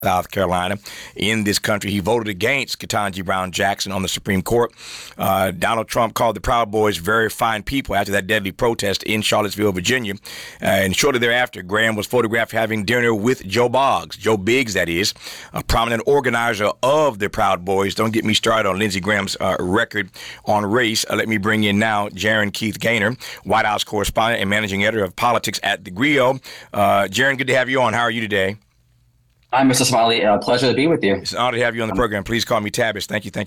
South Carolina in this country. He voted against Ketanji Brown Jackson on the Supreme Court. Donald Trump called the Proud Boys very fine people after that deadly protest in Charlottesville, Virginia. And shortly thereafter, Graham was photographed having dinner with Joe Biggs, that is, a prominent organizer of the Proud Boys. Don't get me started on Lindsey Graham's record on race. Let me bring in now Jaron Keith Gaynor, White House correspondent and managing editor of politics at The Grio. Jaron, good to have you on. How are you today? Hi, Mr. Smiley. Pleasure to be with you. It's an honor to have you on the program. Please call me Tavis. Thank you.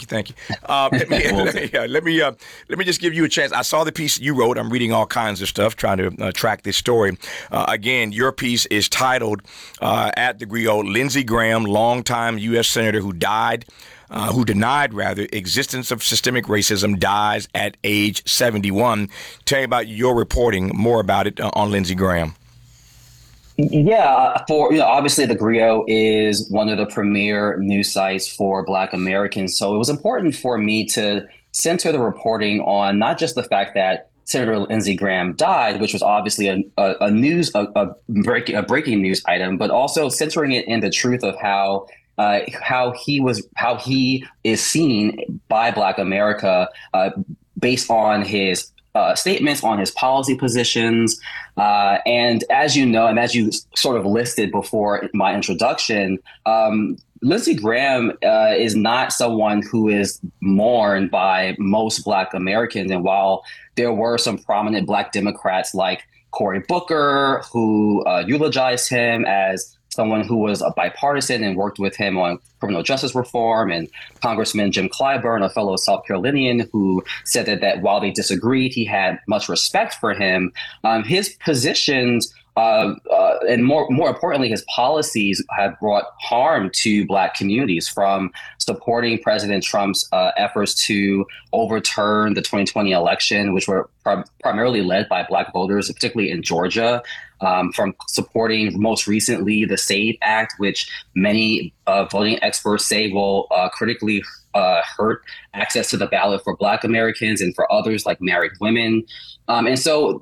Let me just give you a chance. I saw the piece you wrote. I'm reading all kinds of stuff, trying to track this story. Again, your piece is titled at The Grio, Lindsey Graham, longtime U.S. Senator who denied existence of systemic racism, dies at age 71. Tell me about your reporting, more about it on Lindsey Graham. Yeah, obviously the Grio is one of the premier news sites for Black Americans. So it was important for me to center the reporting on not just the fact that Senator Lindsey Graham died, which was obviously a breaking news item, but also centering it in the truth of how he is seen by Black America based on his statements, on his policy positions. And as you know, and as you sort of listed before my introduction, Lindsey Graham is not someone who is mourned by most Black Americans. And while there were some prominent Black Democrats like Cory Booker who eulogized him as someone who was a bipartisan and worked with him on criminal justice reform, and Congressman Jim Clyburn, a fellow South Carolinian, who said that while they disagreed, he had much respect for him. His positions and more importantly, his policies have brought harm to Black communities, from supporting President Trump's efforts to overturn the 2020 election, which were primarily led by Black voters, particularly in Georgia, from supporting most recently the SAVE Act, which many voting experts say will critically hurt access to the ballot for Black Americans and for others like married women. And so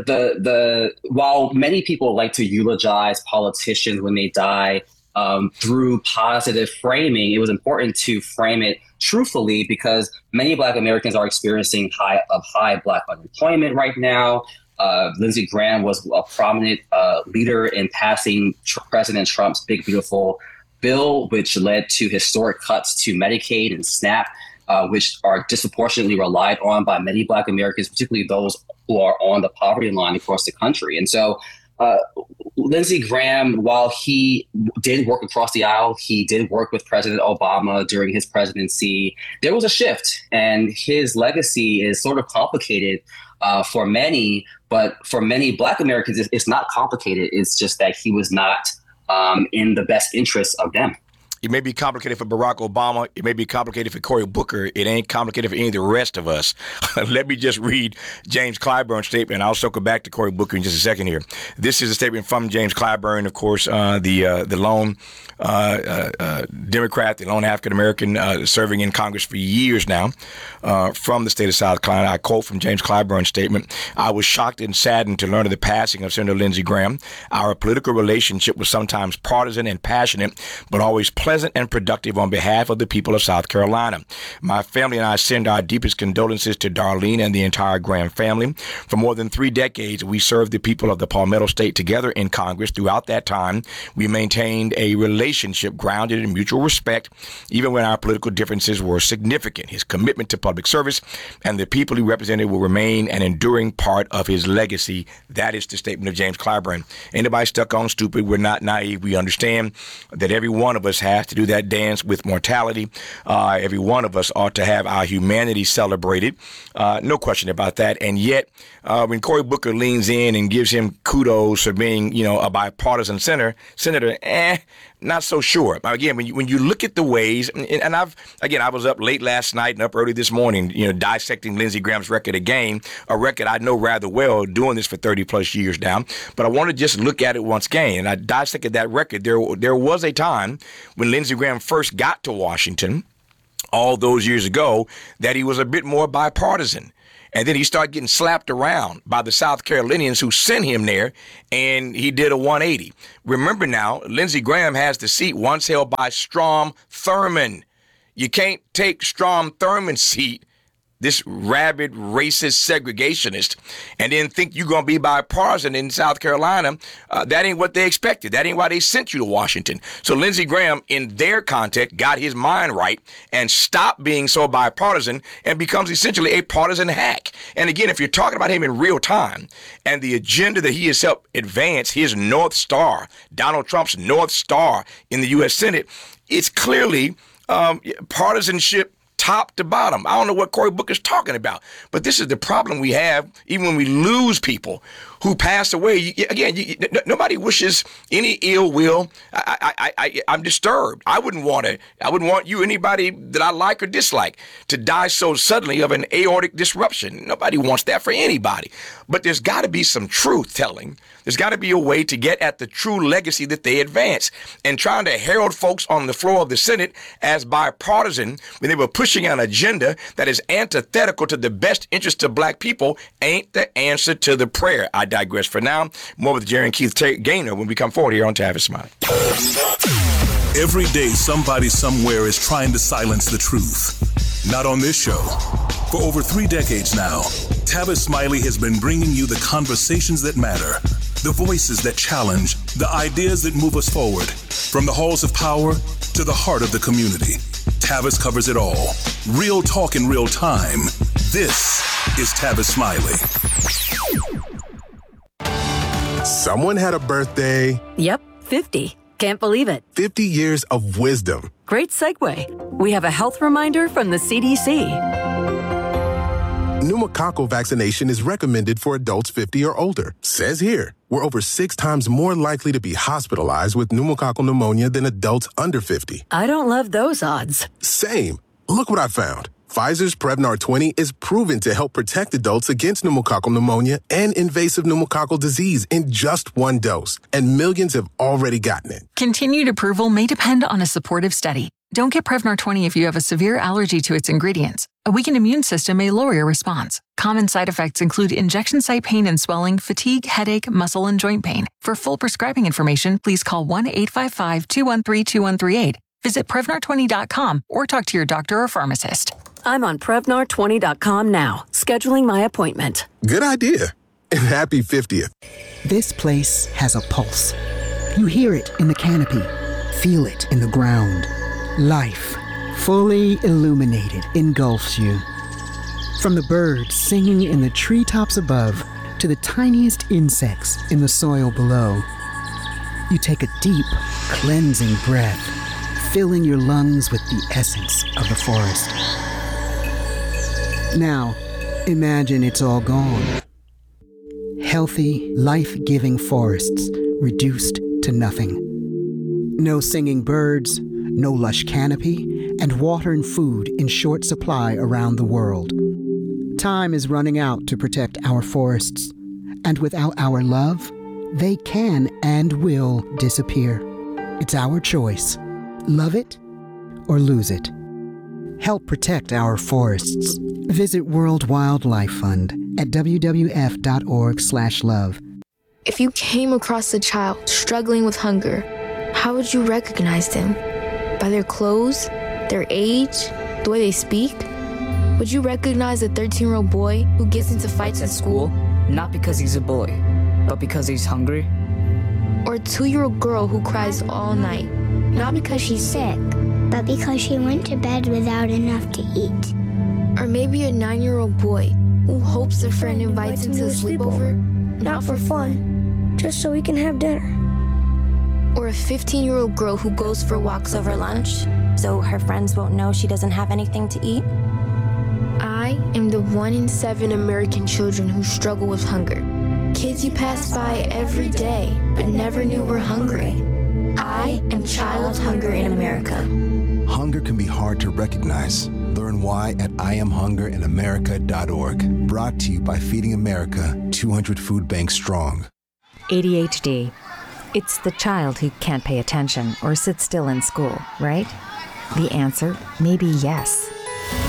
while many people like to eulogize politicians when they die through positive framing, it was important to frame it truthfully, because many Black Americans are experiencing high Black unemployment right now. Lindsey Graham was a prominent leader in passing President Trump's Big Beautiful Bill, which led to historic cuts to Medicaid and SNAP, which are disproportionately relied on by many Black Americans, particularly those who are on the poverty line across the country. And so Lindsey Graham, while he did work across the aisle, he did work with President Obama during his presidency, there was a shift, and his legacy is sort of complicated for many, but for many Black Americans, it's not complicated. It's just that he was not in the best interests of them. It may be complicated for Barack Obama. It may be complicated for Cory Booker. It ain't complicated for any of the rest of us. Let me just read James Clyburn's statement. I'll circle back to Cory Booker in just a second here. This is a statement from James Clyburn, of course, the lone Democrat, the lone African-American serving in Congress for years now from the state of South Carolina. I quote from James Clyburn's statement: "I was shocked and saddened to learn of the passing of Senator Lindsey Graham. Our political relationship was sometimes partisan and passionate, but always pleasant and productive on behalf of the people of South Carolina. My family and I send our deepest condolences to Darlene and the entire Graham family. For more than 3 decades, we served the people of the Palmetto State together in Congress. Throughout that time, we maintained a relationship grounded in mutual respect, even when our political differences were significant. His commitment to public service and the people he represented will remain an enduring part of his legacy." That is the statement of James Clyburn. Anybody stuck on stupid, we're not naive. We understand that every one of us has to do that dance with mortality. Every one of us ought to have our humanity celebrated. No question about that. And yet, when Cory Booker leans in and gives him kudos for being, a bipartisan senator, not so sure. Again, when you look at the ways, and I was up late last night and up early this morning, dissecting Lindsey Graham's record again, a record I know rather well, doing this for 30 plus years now. But I want to just look at it once again. And I dissected that record. There was a time when Lindsey Graham first got to Washington all those years ago that he was a bit more bipartisan. And then he started getting slapped around by the South Carolinians who sent him there, and he did a 180. Remember now, Lindsey Graham has the seat once held by Strom Thurmond. You can't take Strom Thurmond's seat, this rabid, racist segregationist, and then think you're going to be bipartisan in South Carolina. That ain't what they expected. That ain't why they sent you to Washington. So Lindsey Graham, in their context, got his mind right and stopped being so bipartisan and becomes essentially a partisan hack. And again, if you're talking about him in real time and the agenda that he has helped advance, his North Star, Donald Trump's North Star in the U.S. Senate, it's clearly partisanship top to bottom. I don't know what Cory Booker's talking about, but this is the problem we have even when we lose people who pass away. Nobody wishes any ill will. I'm disturbed. I wouldn't want you, anybody that I like or dislike, to die so suddenly of an aortic disruption. Nobody wants that for anybody. But there's got to be some truth telling. There's got to be a way to get at the true legacy that they advance. And trying to herald folks on the floor of the Senate as bipartisan when they were pushing an agenda that is antithetical to the best interest of black people ain't the answer to the prayer. I digress for now. More with Jerry and Keith Gaynor when we come forward here on Tavis Smiley. Every day, somebody somewhere is trying to silence the truth. Not on this show. For over 3 decades now, Tavis Smiley has been bringing you the conversations that matter, the voices that challenge, the ideas that move us forward. From the halls of power to the heart of the community, Tavis covers it all. Real talk in real time. This is Tavis Smiley. Someone had a birthday. Yep, 50. Can't believe it. 50 years of wisdom. Great segue. We have a health reminder from the CDC. Pneumococcal vaccination is recommended for adults 50 or older. Says here, we're over 6 times more likely to be hospitalized with pneumococcal pneumonia than adults under 50. I don't love those odds. Same. Look what I found. Pfizer's Prevnar 20 is proven to help protect adults against pneumococcal pneumonia and invasive pneumococcal disease in just 1 dose, and millions have already gotten it. Continued approval may depend on a supportive study. Don't get Prevnar 20 if you have a severe allergy to its ingredients. A weakened immune system may lower your response. Common side effects include injection site pain and swelling, fatigue, headache, muscle, and joint pain. For full prescribing information, please call 1-855-213-2138. Visit Prevnar20.com or talk to your doctor or pharmacist. I'm on Prevnar20.com now, scheduling my appointment. Good idea. And happy 50th. This place has a pulse. You hear it in the canopy, feel it in the ground. Life, fully illuminated, engulfs you. From the birds singing in the treetops above to the tiniest insects in the soil below. You take a deep, cleansing breath, filling your lungs with the essence of the forest. Now, imagine it's all gone. Healthy, life-giving forests reduced to nothing. No singing birds, no lush canopy, and water and food in short supply around the world. Time is running out to protect our forests, and without our love, they can and will disappear. It's our choice. Love it or lose it. Help protect our forests. Visit World Wildlife Fund at wwf.org/love. If you came across a child struggling with hunger, how would you recognize them? By their clothes, their age, the way they speak? Would you recognize a 13-year-old boy who gets into fights at school? Not because he's a boy, but because he's hungry? Or a 2-year-old girl who cries all night? Not because she's sick, but because she went to bed without enough to eat. Or maybe a 9-year-old boy who hopes a friend invites him to a sleepover? Not for fun, just so we can have dinner. Or a 15-year-old girl who goes for walks over lunch, so her friends won't know she doesn't have anything to eat? I am the 1 in 7 American children who struggle with hunger. Kids you pass by every day, but never knew were hungry. I am Child Hunger in America. Hunger can be hard to recognize. Learn why at IamHungerInAmerica.org. Brought to you by Feeding America, 200 Food Banks Strong. ADHD. It's the child who can't pay attention or sit still in school, right? The answer may be yes.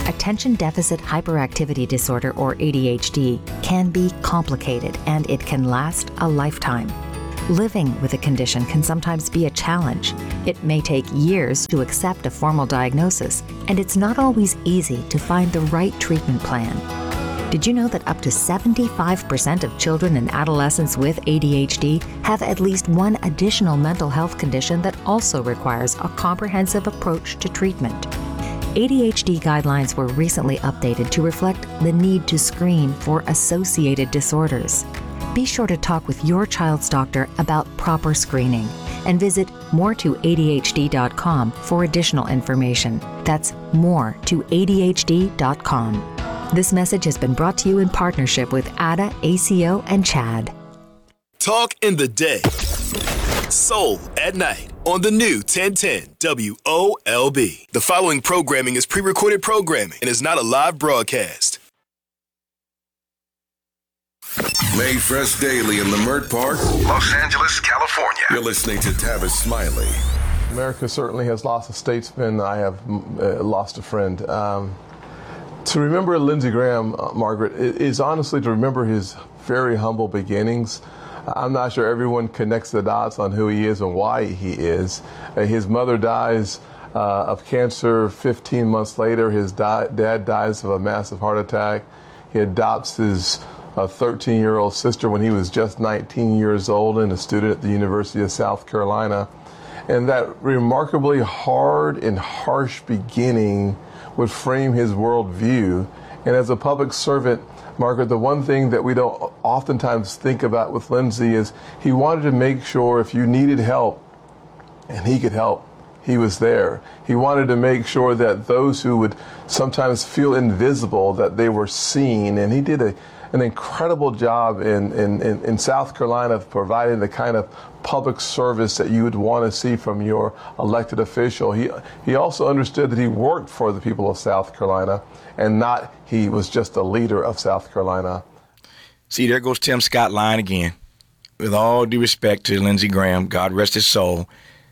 Attention deficit hyperactivity disorder, or ADHD, can be complicated and it can last a lifetime. Living with a condition can sometimes be a challenge. It may take years to accept a formal diagnosis, and it's not always easy to find the right treatment plan. Did you know that up to 75% of children and adolescents with ADHD have at least one additional mental health condition that also requires a comprehensive approach to treatment? ADHD guidelines were recently updated to reflect the need to screen for associated disorders. Be sure to talk with your child's doctor about proper screening and visit moretoadhd.com for additional information. That's moretoadhd.com. This message has been brought to you in partnership with ADA, ACO, and CHAD. Talk in the day. Soul at night on the new 1010 WOLB. The following programming is pre-recorded programming and is not a live broadcast. Made fresh daily in Leimert Park, Los Angeles, California. You're listening to Tavis Smiley. America certainly has lost a statesman. I have lost a friend. To remember Lindsey Graham, Margaret, is honestly to remember his very humble beginnings. I'm not sure everyone connects the dots on who he is and why he is. His mother dies of cancer 15 months later. His dad dies of a massive heart attack. He adopts his 13-year-old sister when he was just 19 years old and a student at the University of South Carolina. And that remarkably hard and harsh beginning would frame his worldview. And as a public servant, Margaret, the one thing that we don't oftentimes think about with Lindsey is he wanted to make sure if you needed help and he could help, he was there. He wanted to make sure that those who would sometimes feel invisible, that they were seen. And he did an incredible job in South Carolina of providing the kind of public service that you would want to see from your elected official. He also understood that he worked for the people of South Carolina and not he was just a leader of South Carolina. See, there goes Tim Scott lying again. With all due respect to Lindsey Graham, God rest his soul,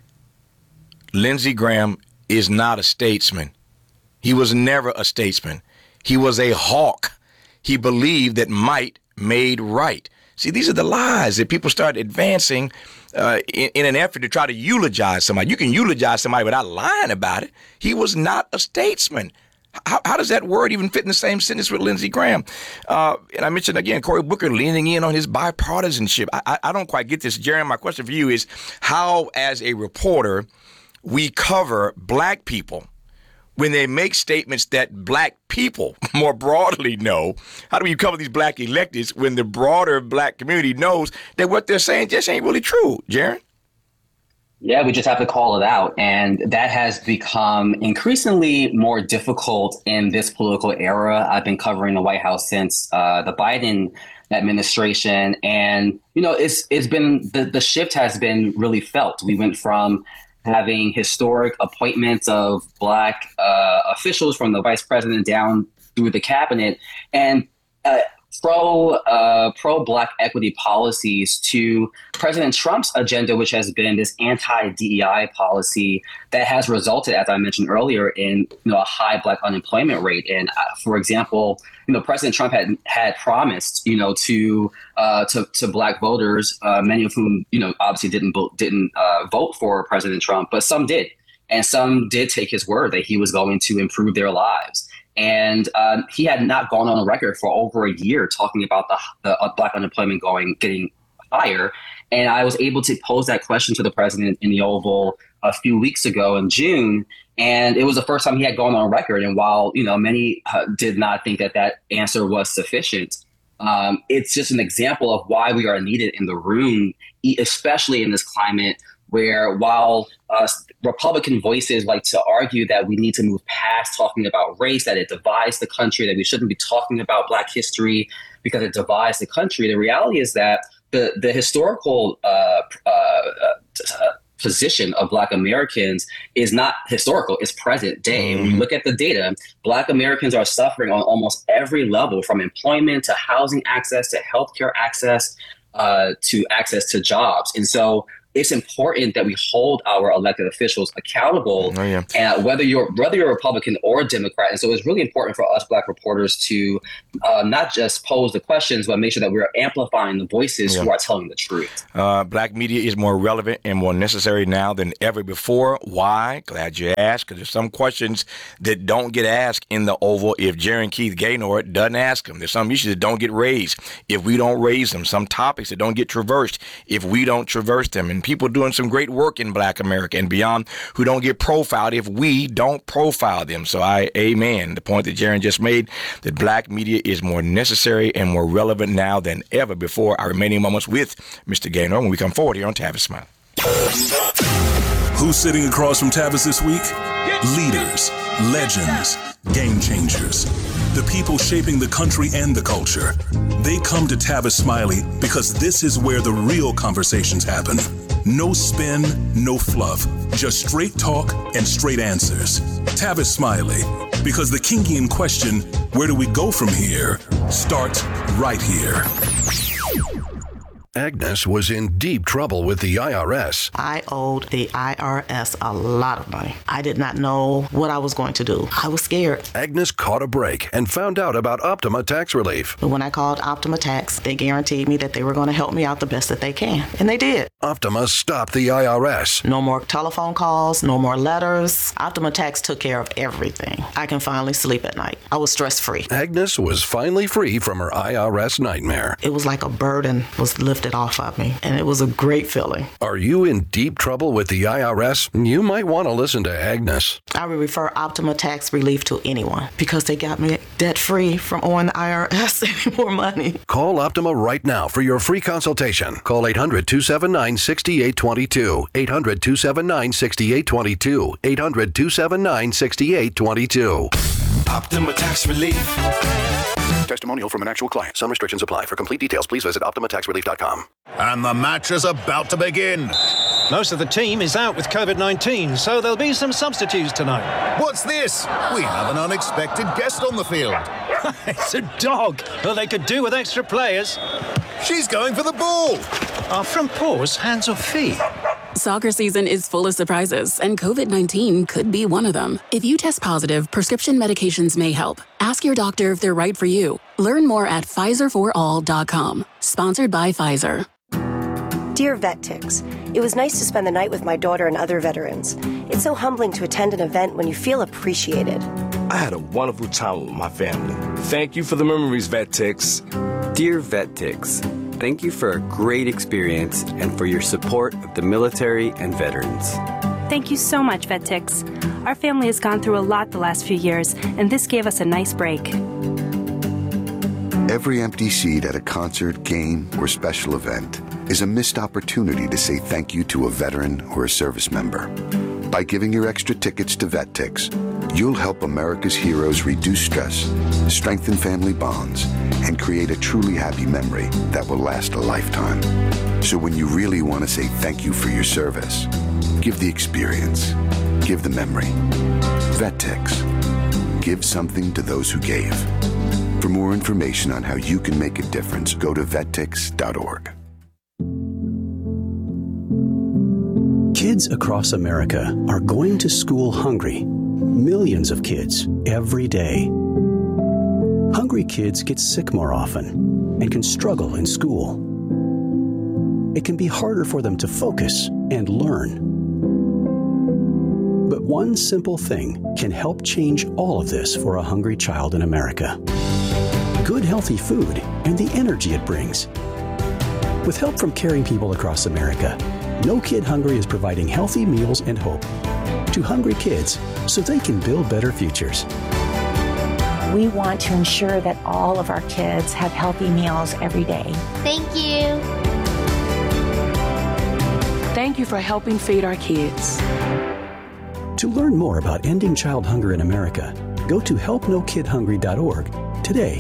Lindsey Graham is not a statesman. He was never a statesman. He was a hawk. He believed that might made right. See, these are the lies that people start advancing in an effort to try to eulogize somebody. You can eulogize somebody without lying about it. He was not a statesman. How does that word even fit in the same sentence with Lindsey Graham? And I mentioned again, Cory Booker leaning in on his bipartisanship. I don't quite get this. Jerry, my question for you is how, as a reporter, we cover black people when they make statements that black people more broadly know. How do we cover these black electeds when the broader black community knows that what they're saying just ain't really true, Jaron? Yeah, we just have to call it out. And that has become increasingly more difficult in this political era. I've been covering the White House since the Biden administration. And, you know, it's been the shift has been really felt. We went from having historic appointments of black officials from the vice president down through the cabinet and pro-black equity policies to President Trump's agenda, which has been this anti-DEI policy that has resulted, as I mentioned earlier, in a high black unemployment rate. And for example, President Trump had promised, to black voters, many of whom obviously didn't vote for President Trump, but some did, and some did take his word that he was going to improve their lives. And he had not gone on the record for over a year talking about the black unemployment getting higher. And I was able to pose that question to the president in the Oval a few weeks ago in June. And it was the first time he had gone on record. And while, many did not think that answer was sufficient, it's just an example of why we are needed in the room, especially in this climate where while Republican voices like to argue that we need to move past talking about race, that it divides the country, that we shouldn't be talking about Black history because it divides the country, the reality is that the historical position of Black Americans is not historical, it's present day. Mm-hmm. When you look at the data, Black Americans are suffering on almost every level, from employment to housing access to healthcare access to access to jobs. And so it's important that we hold our elected officials accountable, and whether you're Republican or Democrat. And so it's really important for us Black reporters to not just pose the questions, but make sure that we're amplifying the voices who are telling the truth. Black media is more relevant and more necessary now than ever before. Why? Glad you asked, because there's some questions that don't get asked in the Oval if Jerry and Keith Gaynor doesn't ask them. There's some issues that don't get raised if we don't raise them. Some topics that don't get traversed if we don't traverse them. And people doing some great work in Black America and beyond who don't get profiled if we don't profile them. So amen. The point that Jaron just made, that Black media is more necessary and more relevant now than ever before. Our remaining moments with Mr. Gaynor when we come forward here on Tavis Smiley. Who's sitting across from Tavis this week? Leaders, legends, game changers. The people shaping the country and the culture. They come to Tavis Smiley because this is where the real conversations happen. No spin, no fluff. Just straight talk and straight answers. Tavis Smiley. Because the kinky question, where do we go from here, starts right here. Agnes was in deep trouble with the IRS. I owed the IRS a lot of money. I did not know what I was going to do. I was scared. Agnes caught a break and found out about Optima Tax Relief. When I called Optima Tax, they guaranteed me that they were going to help me out the best that they can. And they did. Optima stopped the IRS. No more telephone calls, no more letters. Optima Tax took care of everything. I can finally sleep at night. I was stress-free. Agnes was finally free from her IRS nightmare. It was like a burden was lifted off of me, and it was a great feeling. Are you in deep trouble with the IRS? You might want to listen to Agnes. I would refer Optima Tax Relief to anyone because they got me debt-free from owing the IRS any more money. Call Optima right now for your free consultation. Call 800-279-6822. 800-279-6822. 800-279-6822. Optima Tax Relief. Testimonial from an actual client. Some restrictions apply. For complete details, please visit OptimaTaxRelief.com. And the match is about to begin. Most of the team is out with COVID-19, so there'll be some substitutes tonight. What's this? We have an unexpected guest on the field. It's a dog. Well, they could do with extra players. She's going for the ball. Our front paws, hands or feet? Soccer season is full of surprises, and COVID-19 could be one of them. If you test positive, prescription medications may help. Ask your doctor if they're right for you. Learn more at PfizerForAll.com. Sponsored by Pfizer. Dear VetTix, it was nice to spend the night with my daughter and other veterans. It's so humbling to attend an event when you feel appreciated. I had a wonderful time with my family. Thank you for the memories, VetTix. Dear VetTix, thank you for a great experience and for your support of the military and veterans. Thank you so much, VetTix. Our family has gone through a lot the last few years, and this gave us a nice break. Every empty seat at a concert, game, or special event is a missed opportunity to say thank you to a veteran or a service member. By giving your extra tickets to VetTix, you'll help America's heroes reduce stress, strengthen family bonds, and create a truly happy memory that will last a lifetime. So when you really want to say thank you for your service, give the experience, give the memory. VetTix. Give something to those who gave. For more information on how you can make a difference, go to vettix.org. Kids across America are going to school hungry. Millions of kids every day. Hungry kids get sick more often and can struggle in school. It can be harder for them to focus and learn. But one simple thing can help change all of this for a hungry child in America. Good, healthy food and the energy it brings. With help from caring people across America, No Kid Hungry is providing healthy meals and hope to hungry kids so they can build better futures. We want to ensure that all of our kids have healthy meals every day. Thank you. Thank you for helping feed our kids. To learn more about ending child hunger in America, go to helpnokidhungry.org today.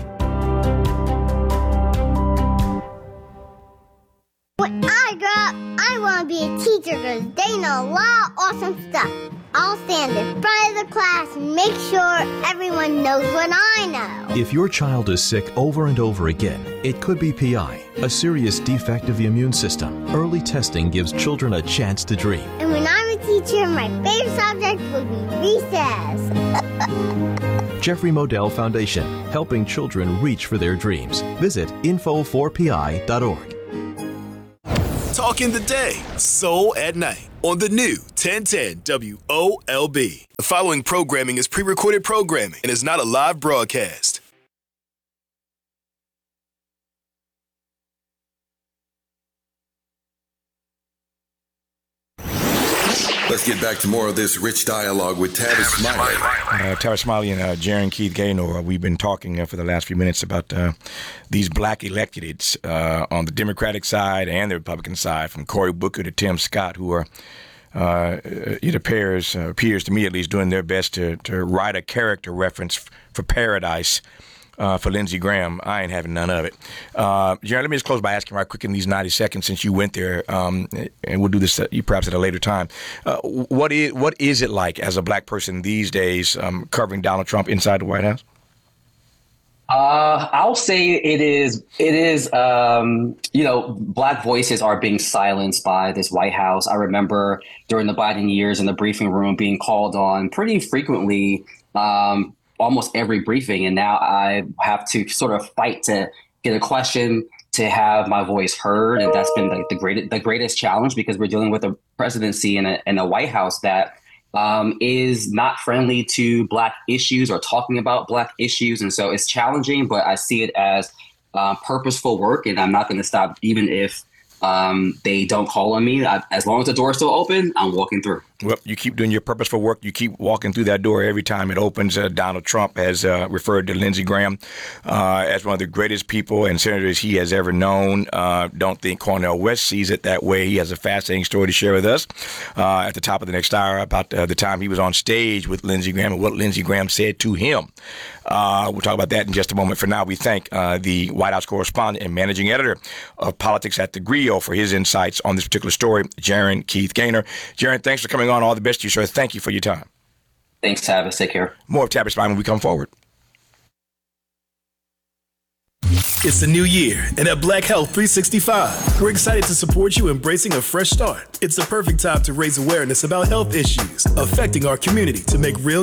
When I grow up, I want to be a teacher because they know a lot of awesome stuff. I'll stand in front of the class and make sure everyone knows what I know. If your child is sick over and over again, it could be PI, a serious defect of the immune system. Early testing gives children a chance to dream. And when I'm a teacher, my favorite subject will be recess. Jeffrey Modell Foundation, helping children reach for their dreams. Visit info4pi.org. Talking the day, Soul at Night, on the new 1010 WOLB. The following programming is pre-recorded programming and is not a live broadcast. Let's get back to more of this rich dialogue with Tavis Smiley. Tavis Smiley and Jaron Keith Gaynor. We've been talking for the last few minutes about these black electeds on the Democratic side and the Republican side, from Cory Booker to Tim Scott, who are, it appears to me at least, doing their best to write a character reference for Paradise for Lindsey Graham. I ain't having none of it. Jaron, let me just close by asking right quick in these 90 seconds, since you went there, and we'll do this perhaps at a later time. What is it like as a black person these days covering Donald Trump inside the White House? I'll say it is, black voices are being silenced by this White House. I remember during the Biden years in the briefing room being called on pretty frequently, almost every briefing. And now I have to sort of fight to get a question, to have my voice heard. And that's been like the greatest challenge, because we're dealing with a presidency and a White House that is not friendly to black issues or talking about black issues. And so it's challenging, but I see it as purposeful work, and I'm not going to stop even if they don't call on me. As long as the door is still open, I'm walking through. Well, you keep doing your purposeful work. You keep walking through that door every time it opens. Donald Trump has referred to Lindsey Graham as one of the greatest people and senators he has ever known. Don't think Cornel West sees it that way. He has a fascinating story to share with us at the top of the next hour about the time he was on stage with Lindsey Graham and what Lindsey Graham said to him. We'll talk about that in just a moment. For now, we thank the White House correspondent and managing editor of Politics at the Grio for his insights on this particular story, Jaron Keith Gaynor. Jaron, thanks for coming on. All the best to you, sir. Thank you for your time. Thanks, Tavis. Take care. More of Tavis Smiley when we come forward. It's a new year, and at Black Health 365, we're excited to support you embracing a fresh start. It's the perfect time to raise awareness about health issues affecting our community to make real